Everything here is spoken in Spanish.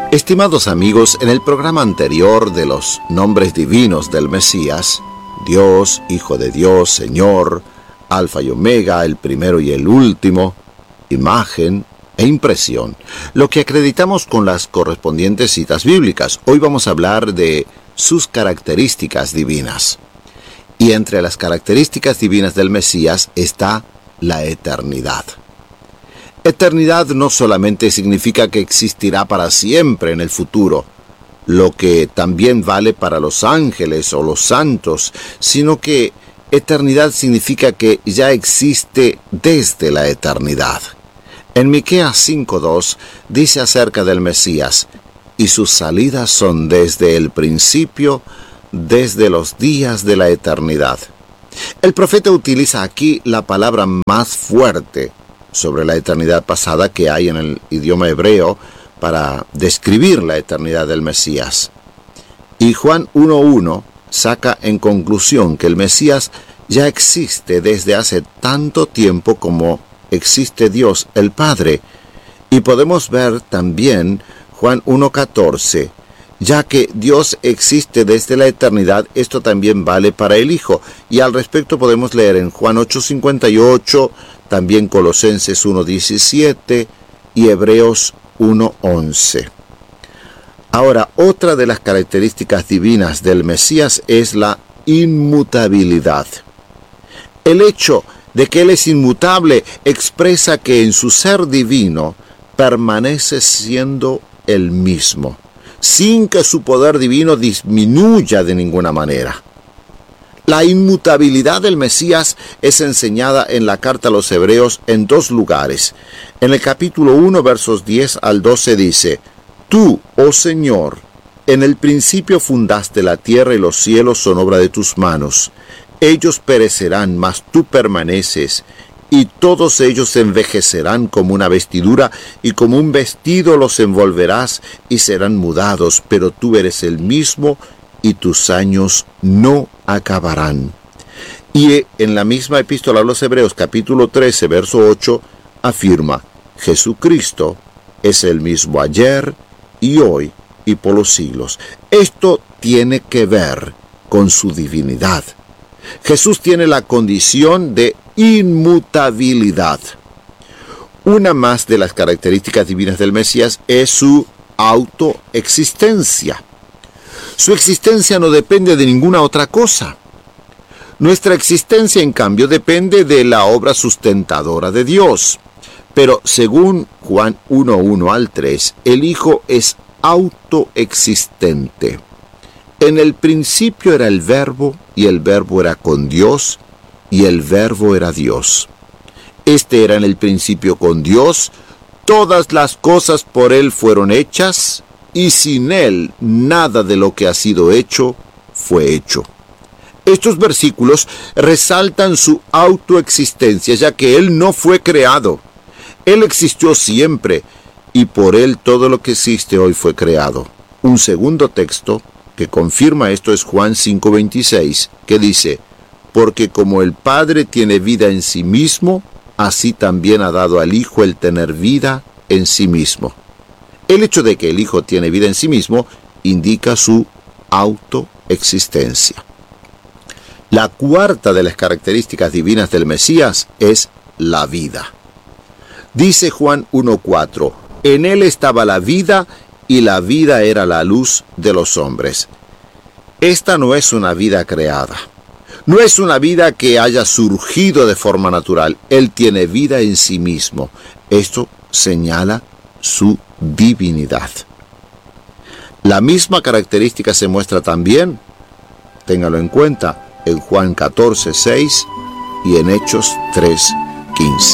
Estimados amigos, en el programa anterior de los nombres divinos del Mesías, Dios, Hijo de Dios, Señor, Alfa y Omega, el primero y el último, imagen e impresión, lo que acreditamos con las correspondientes citas bíblicas. Hoy vamos a hablar de sus características divinas. Y entre las características divinas del Mesías está la eternidad. Eternidad no solamente significa que existirá para siempre en el futuro, lo que también vale para los ángeles o los santos, sino que eternidad significa que ya existe desde la eternidad. En Miqueas 5:2 dice acerca del Mesías: y sus salidas son desde el principio, desde los días de la eternidad. El profeta utiliza aquí la palabra más fuerte sobre la eternidad pasada que hay en el idioma hebreo para describir la eternidad del Mesías. Y Juan 1:1 saca en conclusión que el Mesías ya existe desde hace tanto tiempo como existe Dios el Padre. Y podemos ver también Juan 1:14, ya que Dios existe desde la eternidad, esto también vale para el Hijo. Y al respecto podemos leer en Juan 8:58, también Colosenses 1:17 y Hebreos 1:11. Ahora, otra de las características divinas del Mesías es la inmutabilidad. El hecho de que Él es inmutable expresa que en su ser divino permanece siendo el mismo, sin que su poder divino disminuya de ninguna manera. La inmutabilidad del Mesías es enseñada en la carta a los Hebreos en dos lugares. En el capítulo 1, versos 10 al 12 dice: Tú, oh Señor, en el principio fundaste la tierra y los cielos son obra de tus manos. Ellos perecerán, mas tú permaneces, y todos ellos envejecerán como una vestidura, y como un vestido los envolverás, y serán mudados, pero tú eres el mismo, y tus años no acabarán. Y en la misma epístola a los Hebreos, capítulo 13, verso 8, afirma: Jesucristo es el mismo ayer, y hoy, y por los siglos. Esto tiene que ver con su divinidad. Jesús tiene la condición de inmutabilidad. Una más de las características divinas del Mesías es su autoexistencia. Su existencia no depende de ninguna otra cosa. Nuestra existencia, en cambio, depende de la obra sustentadora de Dios. Pero según Juan 1:1 al 3, el Hijo es autoexistente. En el principio era el Verbo, y el Verbo era con Dios, y el Verbo era Dios. Este era en el principio con Dios. Todas las cosas por Él fueron hechas, y sin Él nada de lo que ha sido hecho fue hecho. Estos versículos resaltan su autoexistencia, ya que Él no fue creado. Él existió siempre, y por Él todo lo que existe hoy fue creado. Un segundo texto que confirma esto es Juan 5:26, que dice: porque como el Padre tiene vida en sí mismo, así también ha dado al Hijo el tener vida en sí mismo. El hecho de que el Hijo tiene vida en sí mismo indica su autoexistencia. La cuarta de las características divinas del Mesías es la vida. Dice Juan 1:4, en Él estaba la vida, y la vida era la luz de los hombres. Esta no es una vida creada. No es una vida que haya surgido de forma natural. Él tiene vida en sí mismo. Esto señala su divinidad. La misma característica se muestra también, téngalo en cuenta, en Juan 14:6 y en Hechos 3:15.